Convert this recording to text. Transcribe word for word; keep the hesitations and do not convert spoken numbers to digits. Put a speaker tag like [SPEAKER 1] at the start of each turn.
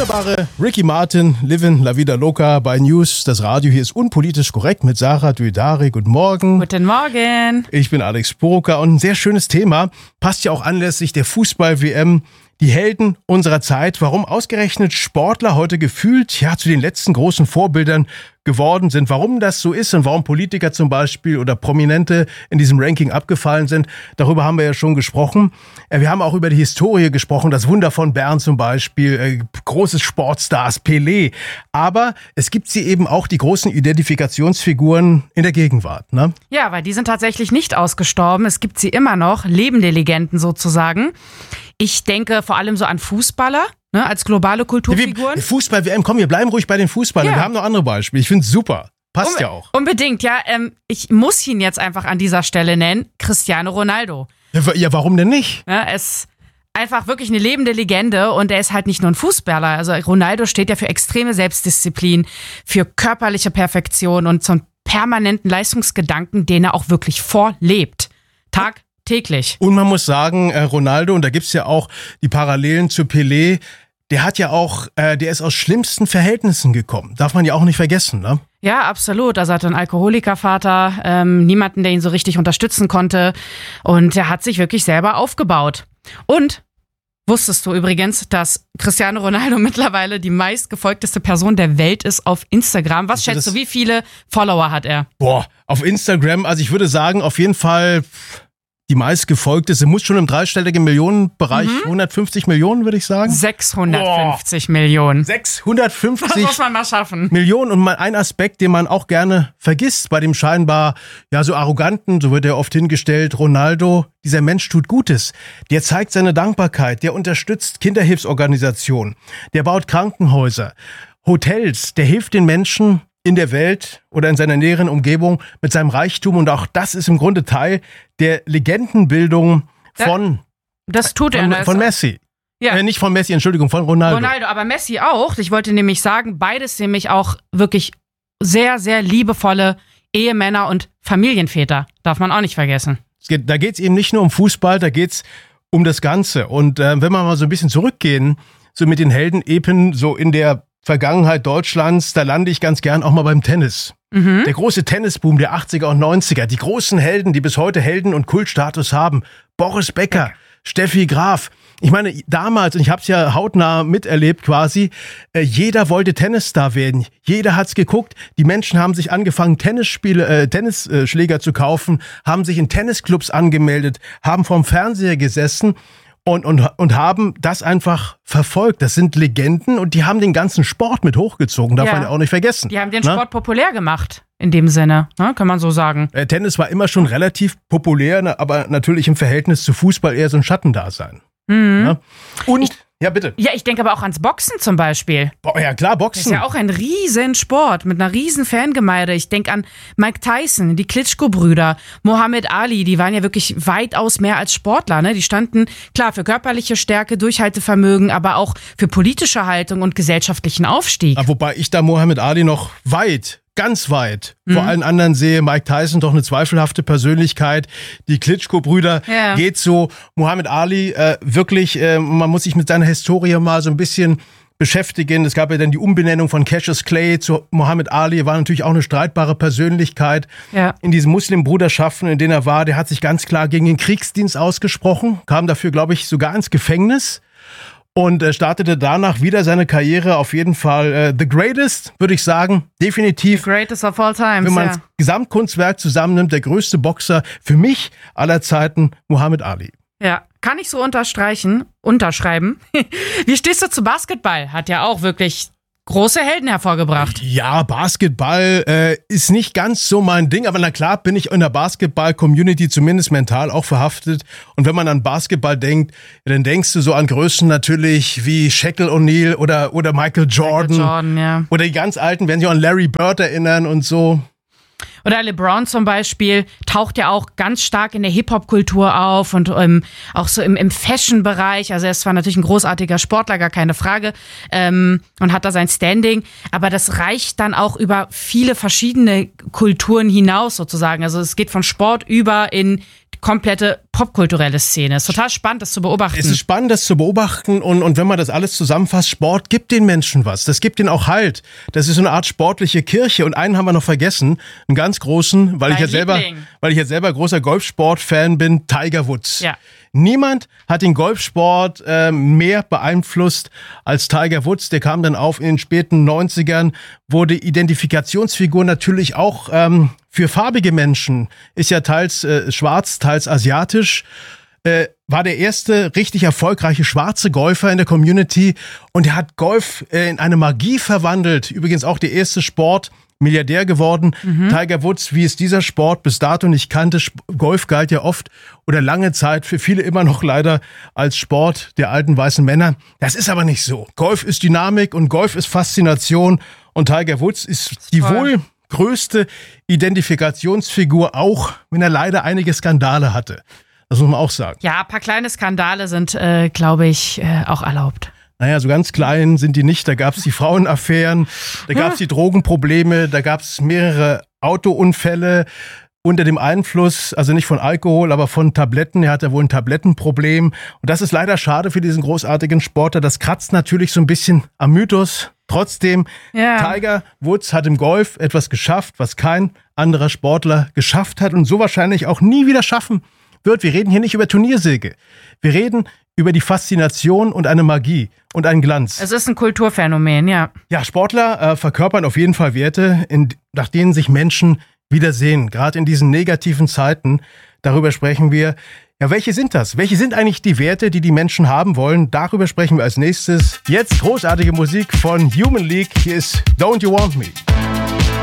[SPEAKER 1] wunderbare Ricky Martin, Livin' La Vida Loca bei News. Das Radio hier ist unpolitisch korrekt mit Sarah Duidari. Guten Morgen.
[SPEAKER 2] Guten Morgen.
[SPEAKER 1] Ich bin Alex Burucker und ein sehr schönes Thema. Passt ja auch anlässlich der Fußball-W M. Die Helden unserer Zeit. Warum ausgerechnet Sportler heute gefühlt ja zu den letzten großen Vorbildern geworden sind. Warum das so ist und warum Politiker zum Beispiel oder Prominente in diesem Ranking abgefallen sind. Darüber haben wir ja schon gesprochen. Wir haben auch über die Historie gesprochen. Das Wunder von Bern zum Beispiel. Große Sportstars, Pelé. Aber es gibt sie eben auch, die großen Identifikationsfiguren in der Gegenwart, ne?
[SPEAKER 2] Ja, weil die sind tatsächlich nicht ausgestorben. Es gibt sie immer noch. Lebende Legenden sozusagen. Ich denke vor allem so an Fußballer, ne, als globale Kulturfiguren.
[SPEAKER 1] Fußball-W M, komm, wir bleiben ruhig bei den Fußballern.
[SPEAKER 2] Ja.
[SPEAKER 1] Wir haben noch andere Beispiele. Ich finde es super. Passt
[SPEAKER 2] Unbe-
[SPEAKER 1] ja auch.
[SPEAKER 2] Unbedingt, ja. Ähm, ich muss ihn jetzt einfach an dieser Stelle nennen. Cristiano Ronaldo.
[SPEAKER 1] Ja, warum denn nicht?
[SPEAKER 2] Ja, er ist einfach wirklich eine lebende Legende und er ist halt nicht nur ein Fußballer. Also Ronaldo steht ja für extreme Selbstdisziplin, für körperliche Perfektion und so einen permanenten Leistungsgedanken, den er auch wirklich vorlebt. Tag täglich.
[SPEAKER 1] Und man muss sagen, äh, Ronaldo, und da gibt's ja auch die Parallelen zu Pelé, der hat ja auch, äh, der ist aus schlimmsten Verhältnissen gekommen. Darf man ja auch nicht vergessen, ne?
[SPEAKER 2] Ja, absolut. Also er hatte einen Alkoholikervater, ähm, niemanden, der ihn so richtig unterstützen konnte. Und er hat sich wirklich selber aufgebaut. Und wusstest du übrigens, dass Cristiano Ronaldo mittlerweile die meistgefolgteste Person der Welt ist auf Instagram? Was schätzt du, wie viele Follower hat er?
[SPEAKER 1] Boah, auf Instagram, also ich würde sagen, auf jeden Fall die meistgefolgte, sie muss schon im dreistelligen Millionenbereich, mhm. hundertfünfzig Millionen, würde ich sagen.
[SPEAKER 2] sechshundertfünfzig Boah. Millionen.
[SPEAKER 1] sechshundertfünfzig
[SPEAKER 2] Das muss man mal schaffen.
[SPEAKER 1] Millionen. Und mal ein Aspekt, den man auch gerne vergisst bei dem scheinbar ja so arroganten, so wird er oft hingestellt, Ronaldo, dieser Mensch tut Gutes. Der zeigt seine Dankbarkeit, der unterstützt Kinderhilfsorganisationen, der baut Krankenhäuser, Hotels, der hilft den Menschen in der Welt oder in seiner näheren Umgebung mit seinem Reichtum. Und auch das ist im Grunde Teil der Legendenbildung von,
[SPEAKER 2] das tut er,
[SPEAKER 1] von,
[SPEAKER 2] das
[SPEAKER 1] von Messi.
[SPEAKER 2] Ja.
[SPEAKER 1] Äh, nicht von Messi, Entschuldigung, von Ronaldo.
[SPEAKER 2] Ronaldo, aber Messi auch. Ich wollte nämlich sagen, beides nämlich auch wirklich sehr, sehr liebevolle Ehemänner und Familienväter. Darf man auch nicht vergessen.
[SPEAKER 1] Es geht, da geht es eben nicht nur um Fußball, da geht es um das Ganze. Und äh, wenn wir mal so ein bisschen zurückgehen, so mit den Heldenepen, so in der Vergangenheit Deutschlands, da lande ich ganz gern auch mal beim Tennis. Mhm. Der große Tennisboom der achtziger und neunziger, die großen Helden, die bis heute Helden- und Kultstatus haben. Boris Becker, okay. Steffi Graf. Ich meine, damals, und ich habe es ja hautnah miterlebt quasi, äh, jeder wollte Tennisstar werden. Jeder hat's geguckt. Die Menschen haben sich angefangen, Tennisspiele, äh, Tennisschläger zu kaufen, haben sich in Tennisclubs angemeldet, haben vorm Fernseher gesessen. Und, und, und haben das einfach verfolgt. Das sind Legenden und die haben den ganzen Sport mit hochgezogen, darf ja. man ja auch nicht vergessen.
[SPEAKER 2] Die haben den Sport Na? populär gemacht, in dem Sinne, ne? Kann man so sagen.
[SPEAKER 1] Äh, Tennis war immer schon relativ populär, aber natürlich im Verhältnis zu Fußball eher so ein Schattendasein.
[SPEAKER 2] Mhm.
[SPEAKER 1] Ne? Und,
[SPEAKER 2] ich,
[SPEAKER 1] ja bitte.
[SPEAKER 2] Ja, ich denke aber auch ans Boxen zum Beispiel.
[SPEAKER 1] Boah, ja klar, Boxen.
[SPEAKER 2] Das ist ja auch ein Riesensport mit einer riesen Fangemeinde. Ich denke an Mike Tyson, die Klitschko-Brüder, Muhammad Ali, die waren ja wirklich weitaus mehr als Sportler. Ne? Die standen, klar, für körperliche Stärke, Durchhaltevermögen, aber auch für politische Haltung und gesellschaftlichen Aufstieg.
[SPEAKER 1] Ja, wobei ich da Muhammad Ali noch weit ganz weit mhm. vor allen anderen sehe. Mike Tyson doch eine zweifelhafte Persönlichkeit. Die Klitschko-Brüder ja. geht so. Muhammad Ali äh, wirklich, äh, man muss sich mit seiner Historie mal so ein bisschen beschäftigen. Es gab ja dann die Umbenennung von Cassius Clay zu Muhammad Ali. Er war natürlich auch eine streitbare Persönlichkeit ja. in diesen Muslimbruderschaften, in denen er war. Der hat sich ganz klar gegen den Kriegsdienst ausgesprochen, kam dafür, glaube ich, sogar ins Gefängnis. Und äh, startete danach wieder seine Karriere, auf jeden Fall äh, the greatest, würde ich sagen, definitiv.
[SPEAKER 2] The greatest of all times,
[SPEAKER 1] wenn man
[SPEAKER 2] ja.
[SPEAKER 1] das Gesamtkunstwerk zusammennimmt, der größte Boxer für mich aller Zeiten, Muhammad Ali.
[SPEAKER 2] Ja, kann ich so unterstreichen, unterschreiben. Wie stehst du zu Basketball? Hat ja auch wirklich große Helden hervorgebracht.
[SPEAKER 1] Ja, Basketball äh, ist nicht ganz so mein Ding, aber na klar bin ich in der Basketball-Community zumindest mental auch verhaftet. Und wenn man an Basketball denkt, dann denkst du so an Größen natürlich wie Shaquille O'Neal oder, oder Michael Jordan.
[SPEAKER 2] Michael Jordan, ja.
[SPEAKER 1] Oder die ganz Alten, werden sich an Larry Bird erinnern und so.
[SPEAKER 2] Oder LeBron zum Beispiel taucht ja auch ganz stark in der Hip-Hop-Kultur auf und ähm, auch so im, im Fashion-Bereich. Also er ist zwar natürlich ein großartiger Sportler, gar keine Frage, ähm, und hat da sein Standing, aber das reicht dann auch über viele verschiedene Kulturen hinaus sozusagen. Also es geht von Sport über in komplette popkulturelle Szene. Ist total spannend, das zu beobachten.
[SPEAKER 1] Es ist spannend, das zu beobachten und, und wenn man das alles zusammenfasst, Sport gibt den Menschen was. Das gibt ihnen auch Halt. Das ist so eine Art sportliche Kirche. Und einen haben wir noch vergessen, einen ganz großen, weil, ich ja, selber, weil ich ja selber großer Golfsport-Fan bin, Tiger Woods.
[SPEAKER 2] Ja.
[SPEAKER 1] Niemand hat den Golfsport äh, mehr beeinflusst als Tiger Woods. Der kam dann auf in den späten neunzigern, wurde Identifikationsfigur natürlich auch ähm, für farbige Menschen. Ist ja teils äh, schwarz, teils asiatisch. Äh, war der erste richtig erfolgreiche schwarze Golfer in der Community. Und er hat Golf äh, in eine Magie verwandelt. Übrigens auch der erste Sport, Milliardär geworden. Mhm. Tiger Woods, wie es dieser Sport bis dato nicht kannte. Golf galt ja oft oder lange Zeit für viele immer noch leider als Sport der alten weißen Männer. Das ist aber nicht so. Golf ist Dynamik und Golf ist Faszination. Und Tiger Woods ist die wohl größte Identifikationsfigur, auch wenn er leider einige Skandale hatte. Das muss man auch sagen.
[SPEAKER 2] Ja, ein paar kleine Skandale sind, äh, glaube ich, äh, auch erlaubt.
[SPEAKER 1] Naja, so ganz klein sind die nicht. Da gab es die Frauenaffären, da gab es die Drogenprobleme, da gab es mehrere Autounfälle unter dem Einfluss, also nicht von Alkohol, aber von Tabletten. Er hatte wohl ein Tablettenproblem. Und das ist leider schade für diesen großartigen Sportler. Das kratzt natürlich so ein bisschen am Mythos. Trotzdem, ja. Tiger Woods hat im Golf etwas geschafft, was kein anderer Sportler geschafft hat und so wahrscheinlich auch nie wieder schaffen wird. Wir reden hier nicht über Turniersiege. Wir reden über die Faszination und eine Magie und einen Glanz.
[SPEAKER 2] Es ist ein Kulturphänomen, ja.
[SPEAKER 1] Ja, Sportler äh, verkörpern auf jeden Fall Werte, in, nach denen sich Menschen wiedersehen, gerade in diesen negativen Zeiten. Darüber sprechen wir. Ja, welche sind das? Welche sind eigentlich die Werte, die die Menschen haben wollen? Darüber sprechen wir als nächstes. Jetzt großartige Musik von Human League. Hier ist Don't You Want Me.